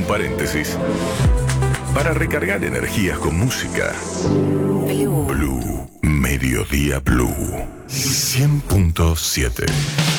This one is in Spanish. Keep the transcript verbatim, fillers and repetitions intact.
paréntesis. Para recargar energías con música. Blue. Blue. Mediodía Blue. cien punto siete.